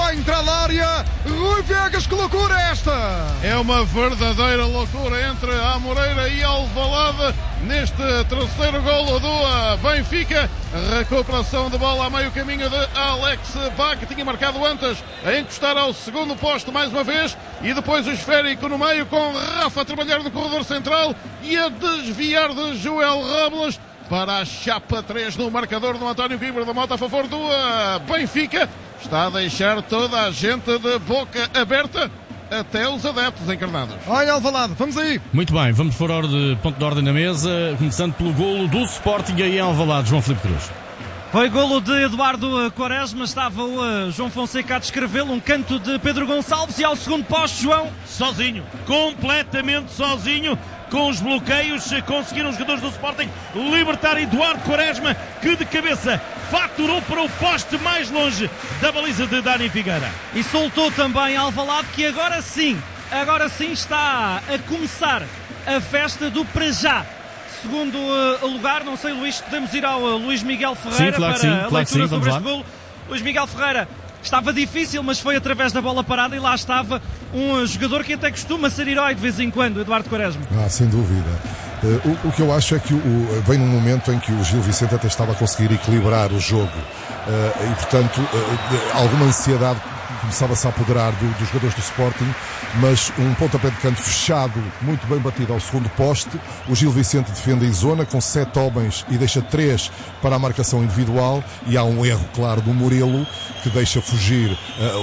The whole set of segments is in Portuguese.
vai entrar na área. Rui Viegas, que loucura é esta? É uma verdadeira loucura entre a Amoreira e Alvalade neste terceiro golo do Benfica. Recuperação de bola a meio caminho de Alex Bach, que tinha marcado antes, a encostar ao segundo posto mais uma vez, e depois o esférico no meio com Rafa a trabalhar no corredor central e a desviar de Joel Robles para a chapa 3 no marcador do António Coimbra da Mota a favor do Benfica. Está a deixar toda a gente de boca aberta, até os adeptos encarnados. Olha, Alvalade, vamos aí. Muito bem, vamos pôr ponto de ordem na mesa, começando pelo golo do Sporting em Alvalade. João Filipe Cruz. Foi golo de Eduardo Quaresma, estava o João Fonseca a descrevê-lo, um canto de Pedro Gonçalves, e ao segundo posto, João, sozinho, completamente sozinho, com os bloqueios, conseguiram os jogadores do Sporting libertar Eduardo Quaresma, que de cabeça faturou para o poste mais longe da baliza de Dani Figueira. E soltou também Alvalade, que agora sim está a começar a festa do para já. Segundo lugar, não sei, Luís, podemos ir ao Luís Miguel Ferreira. Sim, claro para sim, a leitura sobre este lá. golo. Luís Miguel Ferreira, estava difícil, mas foi através da bola parada, e lá estava um jogador que até costuma ser herói de vez em quando, Eduardo Quaresma. Sem dúvida. O que eu acho é que vem num momento em que o Gil Vicente até estava a conseguir equilibrar o jogo e, portanto, alguma ansiedade começava-se a apoderar dos jogadores do Sporting, mas um pontapé de canto fechado, muito bem batido ao segundo poste. O Gil Vicente defende em zona com 7 homens e deixa 3 para a marcação individual, e há um erro claro do Murilo, que deixa fugir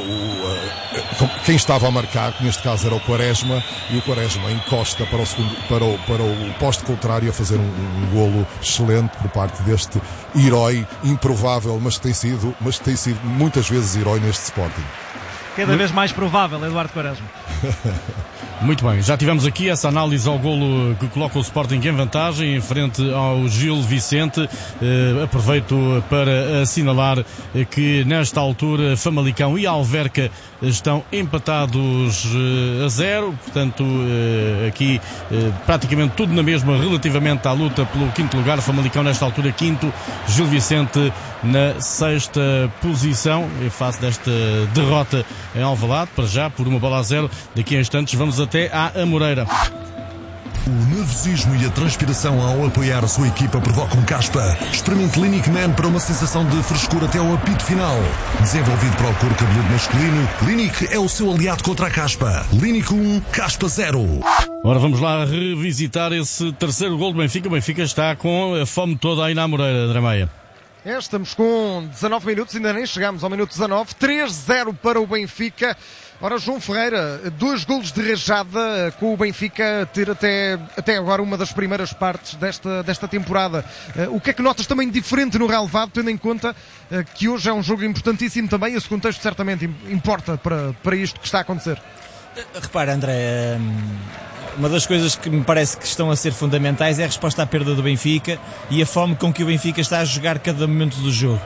quem estava a marcar, que neste caso era o Quaresma, e o Quaresma encosta para o poste contrário, a fazer um golo excelente por parte deste herói improvável, mas que tem sido muitas vezes herói neste Sporting. Cada vez mais provável, Eduardo Quaresma. Muito bem, já tivemos aqui essa análise ao golo que coloca o Sporting em vantagem, em frente ao Gil Vicente. Aproveito para assinalar que nesta altura Famalicão e Alverca estão empatados a 0, portanto aqui praticamente tudo na mesma relativamente à luta pelo quinto lugar. Famalicão nesta altura quinto, Gil Vicente na 6ª posição, em face desta derrota em Alvalade, para já por 1-0. Daqui a instantes vamos até à Amoreira. O nervosismo e a transpiração ao apoiar a sua equipa provocam caspa. Experimente Clinic Man para uma sensação de frescura até ao apito final. Desenvolvido para o couro cabeludo masculino, Clinic é o seu aliado contra a caspa. Clinic 1, caspa 0. Ora, vamos lá revisitar esse terceiro gol do Benfica. O Benfica está com a fome toda aí na Amoreira, Drameia. Estamos com 19 minutos, ainda nem chegamos ao minuto 19. 3-0 para o Benfica. Ora, João Ferreira, 2 golos de rajada, com o Benfica ter até agora uma das primeiras partes desta temporada. O que é que notas também diferente no relevado, tendo em conta que hoje é um jogo importantíssimo também? Esse contexto certamente importa para isto que está a acontecer. Repara, André, uma das coisas que me parece que estão a ser fundamentais é a resposta à perda do Benfica e a fome com que o Benfica está a jogar cada momento do jogo.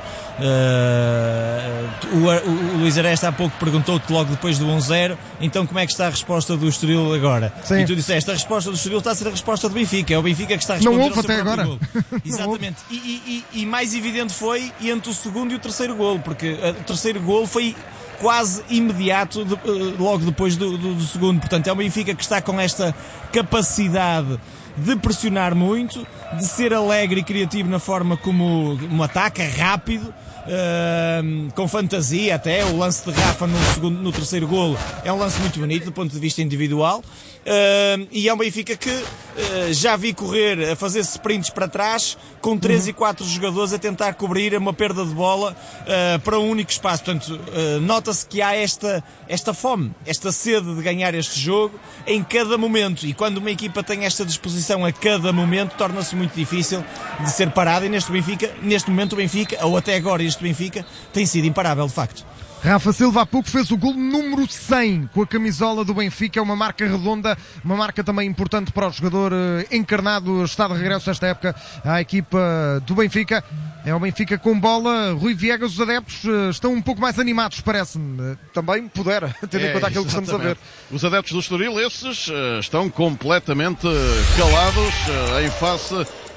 O Luís Aresta há pouco perguntou-te logo depois do 1-0, então como é que está a resposta do Estoril agora? Sim. E tu disseste, a resposta do Estoril está a ser a resposta do Benfica, é o Benfica que está a responder não ao seu até próprio agora. gol. Exatamente. E mais evidente foi entre o segundo e o terceiro golo, porque o terceiro golo foi quase imediato, logo depois do segundo. Portanto, é o Benfica que está com esta capacidade de pressionar muito, de ser alegre e criativo na forma como ataca, rápido, com fantasia até. O lance de Rafa no terceiro golo é um lance muito bonito do ponto de vista individual, e é um Benfica que já vi correr a fazer sprints para trás com 3 e 4 jogadores a tentar cobrir uma perda de bola para um único espaço. Portanto, nota-se que há esta fome, esta sede de ganhar este jogo em cada momento, e quando uma equipa tem esta disposição a cada momento, torna-se muito difícil de ser parada, e neste momento o Benfica, ou até agora este Benfica, tem sido imparável de facto. Rafa Silva há pouco fez o gol número 100 com a camisola do Benfica, é uma marca redonda, uma marca também importante para o jogador encarnado. Está de regresso esta época à equipa do Benfica. É o Benfica com bola. Rui Viegas, os adeptos estão um pouco mais animados, parece-me. Também pudera, tendo em conta aquilo que estamos a ver. Os adeptos do Estoril, esses, estão completamente calados em face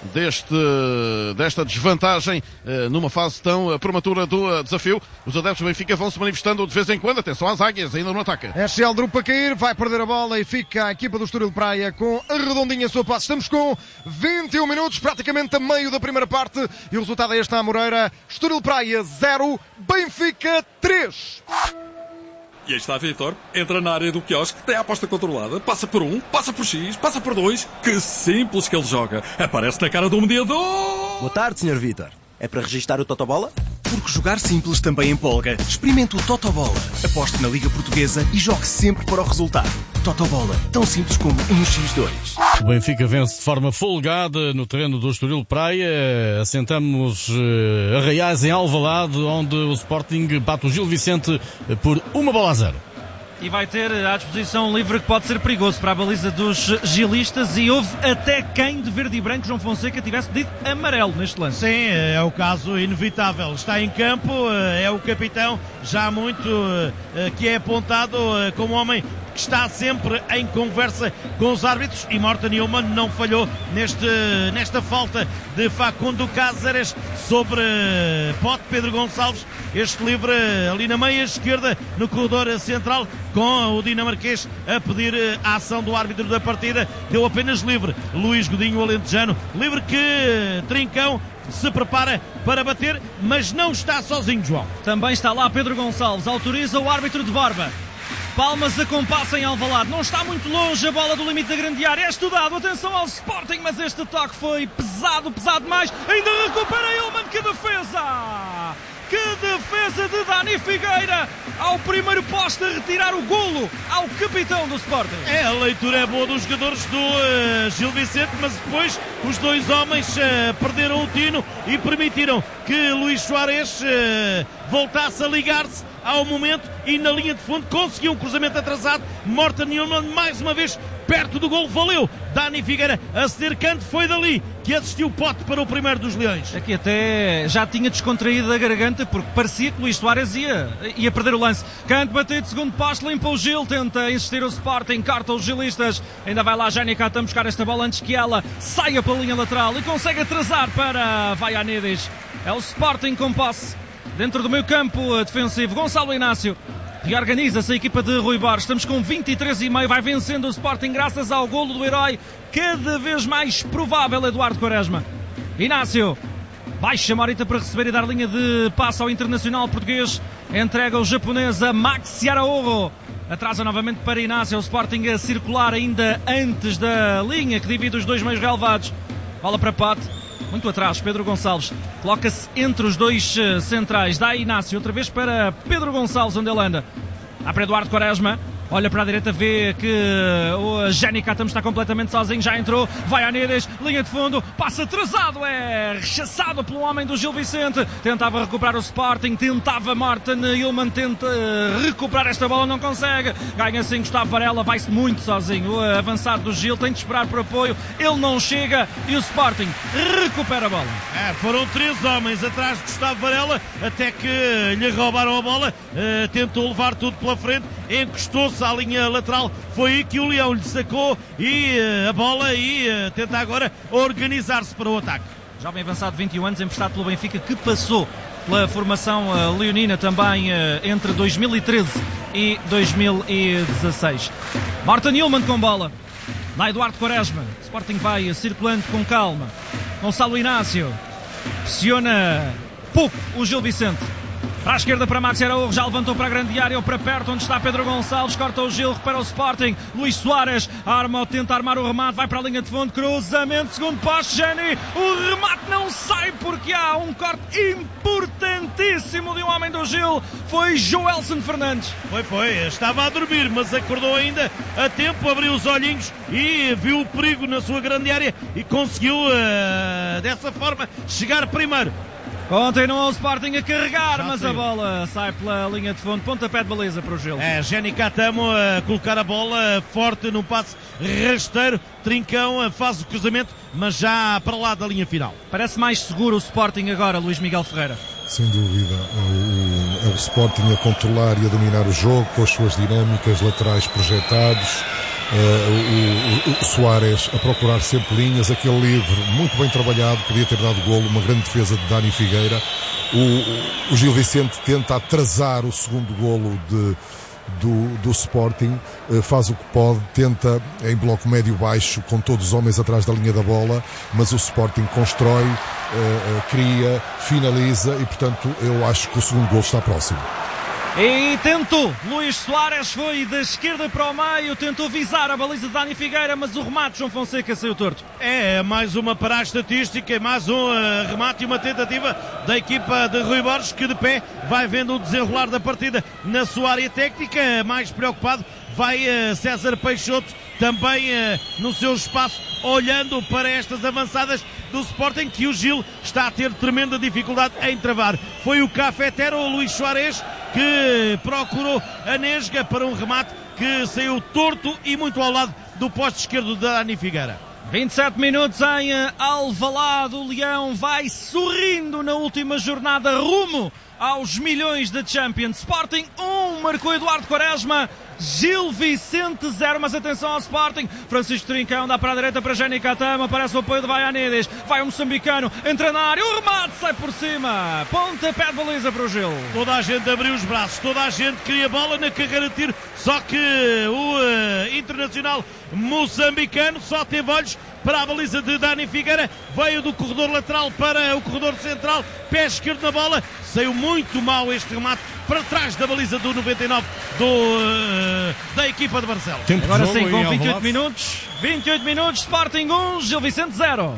desta desvantagem numa fase tão prematura do desafio. Os adeptos do Benfica vão se manifestando de vez em quando. Atenção às águias, ainda no ataque. É Sheldrup a cair, vai perder a bola e fica a equipa do Estoril Praia com a redondinha sua passe. Estamos com 21 minutos, praticamente a meio da primeira parte, e o resultado é este à Moreira. Estoril Praia 0, Benfica 3. E aí está Vitor, entra na área do quiosque, tem a aposta controlada, passa por 1, passa por X, passa por 2. Que simples que ele joga. Aparece na cara do mediador. Boa tarde, Sr. Vitor. É para registrar o Totobola? Porque jogar simples também empolga. Experimente o Totobola. Aposte na Liga Portuguesa e jogue sempre para o resultado. Totobola, tão simples como 1x2. O Benfica vence de forma folgada no terreno do Estoril Praia. Assentamos Arraiais em Alvalade, onde o Sporting bate o Gil Vicente por 1-0. E vai ter à disposição um livre que pode ser perigoso para a baliza dos gilistas, e houve até quem de verde e branco, João Fonseca, tivesse pedido amarelo neste lance. Sim, é o caso inevitável. Está em campo, é o capitão, já há muito que é apontado como homem que está sempre em conversa com os árbitros, e Morten Newman não falhou nesta falta de Facundo Cáceres sobre Pote. Pedro Gonçalves, este livre ali na meia esquerda, no corredor central, com o dinamarquês a pedir a ação do árbitro da partida. Deu apenas livre Luís Godinho, alentejano, livre que Trincão se prepara para bater, mas não está sozinho, João. Também está lá Pedro Gonçalves, autoriza o árbitro de Borba. Palmas a compasso em Alvalade, não está muito longe a bola do limite da grande área, é estudado, atenção ao Sporting, mas este toque foi pesado demais, ainda recupera Ilman, que defesa! Que defesa de Dani Figueira, ao primeiro poste, a retirar o golo ao capitão do Sporting. A leitura é boa dos jogadores do Gil Vicente, mas depois os dois homens perderam o tino e permitiram que Luís Soares voltasse a ligar-se ao momento, e na linha de fundo conseguiu um cruzamento atrasado. Morten Newman mais uma vez perto do golo, valeu Dani Figueira a ceder canto, foi dali que assistiu o Pote para o primeiro dos Leões. Aqui até já tinha descontraído a garganta, porque parecia que Luís Soares ia perder o lance. Canto batido, segundo poste, limpa o Gil, tenta insistir o Sporting, corta os gilistas, ainda vai lá Jani Catam buscar esta bola antes que ela saia pela linha lateral e consegue atrasar para Vaianides. É o Sporting com posse dentro do meio campo defensivo. Gonçalo Inácio reorganiza-se a equipa de Rui Borges. Estamos com 23,5, vai vencendo o Sporting graças ao golo do herói cada vez mais provável, Eduardo Quaresma. Inácio baixa Morita para receber e dar linha de passe ao internacional português, entrega o japonês a Maxi Araújo, atrasa novamente para Inácio, o Sporting a circular ainda antes da linha que divide os dois meios relevados. Bola para Pote, muito atrás, Pedro Gonçalves coloca-se entre os dois centrais, dá Inácio outra vez para Pedro Gonçalves, onde ele anda, dá para Eduardo Quaresma, olha para a direita, vê que o Jani Catam está completamente sozinho, já entrou, vai a Nedes, linha de fundo, passa atrasado, é rechaçado pelo homem do Gil Vicente, tentava recuperar o Sporting, tentava Morten Ilman, tenta recuperar esta bola, não consegue, ganha assim Gustavo Varela, vai-se muito sozinho, o avançado do Gil tem de esperar por apoio, ele não chega e o Sporting recupera a bola. Foram 3 homens atrás de Gustavo Varela, até que lhe roubaram a bola, tentou levar tudo pela frente, encostou-se à linha lateral, foi aí que o Leão lhe sacou e a bola e tenta agora organizar-se para o ataque. Jovem avançado de 21 anos, emprestado pelo Benfica, que passou pela formação leonina também entre 2013 e 2016. Morten Newman com bola, lá Eduardo Quaresma, Sporting vai circulando com calma, Gonçalo Inácio pressiona pouco o Gil Vicente. Para a esquerda para Maxi Araújo, já levantou para a grande área ou para perto, onde está Pedro Gonçalves, corta o Gil, repara o Sporting, Luís Soares, arma, tenta armar o remate, vai para a linha de fundo, cruzamento, segundo poste, Jani, o remate não sai porque há um corte importantíssimo de um homem do Gil, foi Joelson Fernandes. Foi, estava a dormir, mas acordou ainda a tempo, abriu os olhinhos e viu o perigo na sua grande área e conseguiu dessa forma chegar primeiro. Continua o Sporting a carregar, mas a bola sai pela linha de fundo, pontapé de baliza para o Gil. Jani Catamo a colocar a bola forte num passe rasteiro, Trincão faz o cruzamento, mas já para lá da linha final. Parece mais seguro o Sporting agora, Luís Miguel Ferreira. Sem dúvida, é o Sporting a controlar e a dominar o jogo, com as suas dinâmicas, laterais projetados, o Soares a procurar sempre linhas, aquele livre muito bem trabalhado, podia ter dado golo, uma grande defesa de Dani Figueira. O Gil Vicente tenta atrasar o segundo golo do Sporting, faz o que pode, tenta em bloco médio-baixo com todos os homens atrás da linha da bola, mas o Sporting constrói, cria, finaliza e portanto eu acho que o segundo golo está próximo. E tentou, Luís Soares foi da esquerda para o meio, tentou visar a baliza de Dani Figueira, mas o remate de João Fonseca saiu torto. É mais uma paragem estatística, mais um remate e uma tentativa da equipa de Rui Borges, que de pé vai vendo o desenrolar da partida na sua área técnica. Mais preocupado vai César Peixoto, também no seu espaço, olhando para estas avançadas do Sporting, que o Gil está a ter tremenda dificuldade em travar. Foi o cafetero, o Luís Soares, que procurou a nesga para um remate que saiu torto e muito ao lado do poste esquerdo da Dani Figueira. 27 minutos em Alvalade, o Leão vai sorrindo na última jornada rumo aos milhões de Champions. Sporting 1, marcou Eduardo Quaresma, Gil Vicente 0, mas atenção ao Sporting. Francisco Trincão dá para a direita para Jenny Catama, aparece o apoio de Vaianides, vai o moçambicano, entra na área, o remate sai por cima, pontapé de baliza para o Gil. Toda a gente abriu os braços, toda a gente queria bola na carreira de tiro, só que o internacional moçambicano só teve olhos para a baliza de Dani Figueira, veio do corredor lateral para o corredor central, pé esquerdo na bola, saiu muito mal este remate para trás da baliza do 99 da equipa de Barcelos. Agora sim, com 28 minutos, Sporting 1, Gil Vicente 0.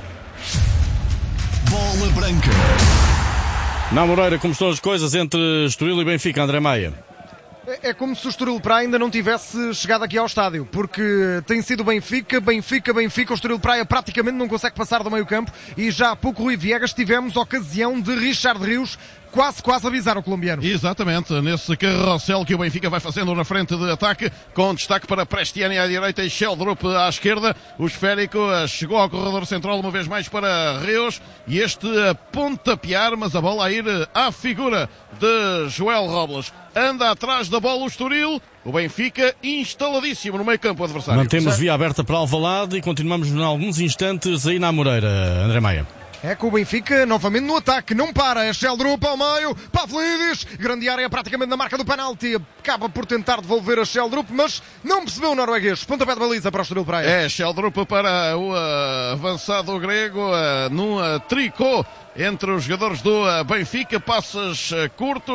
Bola branca. Na Moreira, como estão as coisas entre Estoril e Benfica, André Maia? É como se o Estoril Praia ainda não tivesse chegado aqui ao estádio, porque tem sido Benfica, o Estoril Praia praticamente não consegue passar do meio campo e já há pouco, Rui Viegas, tivemos ocasião de Richard Rios quase avisar o colombiano. Exatamente, nesse carrossel que o Benfica vai fazendo na frente de ataque, com destaque para Prestiani à direita e Sheldrup à esquerda. O esférico chegou ao corredor central uma vez mais para Rios e este a pontapear, mas a bola a ir à figura de Joel Robles. Anda atrás da bola o Estoril, o Benfica instaladíssimo no meio campo adversário. Mantemos via aberta para Alvalade e continuamos em alguns instantes aí na Moreira, André Maia. É com o Benfica novamente no ataque, não para, é Sheldrup ao meio, Pavlidis, grande área praticamente na marca do penalti, acaba por tentar devolver a Sheldrup, mas não percebeu o norueguês, pontapé de baliza para o Estoril Praia. É, Sheldrup para o avançado grego, num tricô entre os jogadores do Benfica, passes curtos.